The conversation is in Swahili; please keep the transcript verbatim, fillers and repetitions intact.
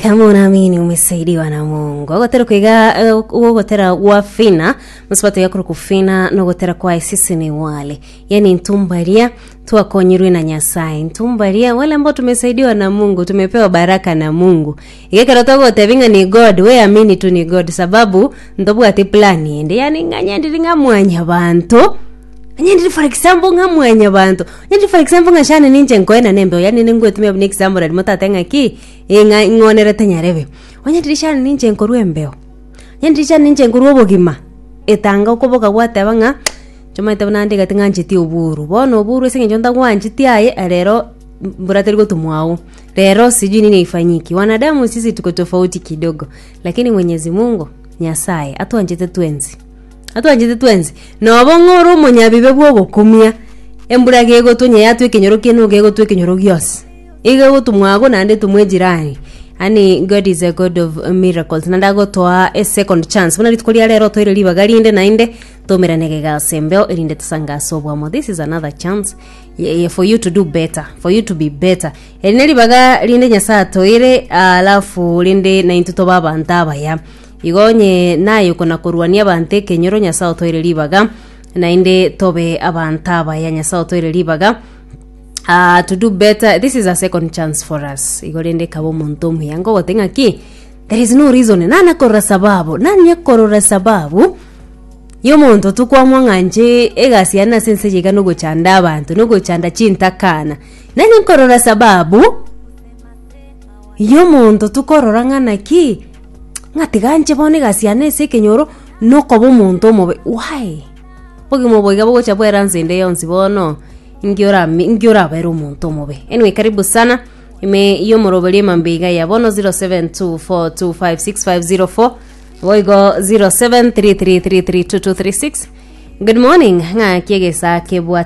Kama unaamini umesaidiwa na Mungu, ogotera kwiga ogotera wafina musbato yakuru kufina no gotera kwa sisi ni wale, yani ntumbaria tuakonyirwe na Nyasaye, ntumbaria wale ambao tumesaidiwa na Mungu, tumepewa baraka na Mungu. Igekera togo tevinga ni God, we amini tu ni God, sababu ndobu ati plan ende, yani nganya ndiringa mwanya bantu. Nyandi for example ngamwanya bantu. Nyandi for example ngashane ninje nkoena nembe, yani ningwe tumya ni example radi mutatenga ki inga ngonere tanyarebe. Nyandi shane ninje nkorwe mbeo. Nyandi shane ninje nkorwe bogima. Etanga ukoboka gwate banga choma itabana ndiga tinganjiti uburu. Bono uburu singe njonda gwanjiti aye rero burateri gotumwao. Rero sijui nini ifanyiki. Wanadamu sisi tuko tofauti kidogo, lakini Mwenyezi Mungu Nyasaye atuanjite twenzi. Atuanjite twenzi no bongoro munyabibe bwo gukumia embura gego tunye yatwe kinyoro kinu gego twe kinyoro gyos ige gutumwago nande tumwejirani. Ani God is a God of miracles, nanda gotoa a second chance buna litkolia rero toire libaga linde nainde tomera negega sembeo irinde tsanga sobwamo. This is another chance yeah, yeah, for you to do better, for you to be better. Ene libaga linde nyasa toire alafu linde na intuto baba ntaba ya igonye nayo kuna kuruania bante kenyoro Nyasaye toire libaga nainde tobe abantaba ya Nyasaye toire libaga uh, to do better. This is a second chance for us. Igorende kabo muntu muyango wotenga ki there is no reason nana korra sababu nani yakorora sababu yo muntu tukwa mwanganje egasiana sense yiga no gucanda abantu no gucanda cintakana nani korora sababu yo muntu tukorora ngana ki ngatiganje bone gasiane se kenyoro no kobo muntu mobe why bogi mobo igabo cha bwera nzinde yonzi bono ngiora ngiora bero muntu mobe. Anyway, karibu sana ime iyo morobeli mambiga ya bono zero seven two four two five six five zero four boigo zero seven three three three three two two three six. Good morning nga kiege sa kebwa